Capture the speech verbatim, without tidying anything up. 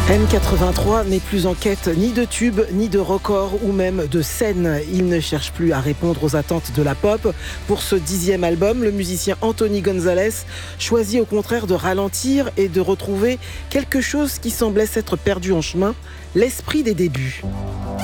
M quatre-vingt-trois n'est plus en quête ni de tubes, ni de records ou même de scènes. Il ne cherche plus à répondre aux attentes de la pop. Pour ce dixième album, le musicien Anthony Gonzalez choisit au contraire de ralentir et de retrouver quelque chose qui semblait s'être perdu en chemin, l'esprit des débuts.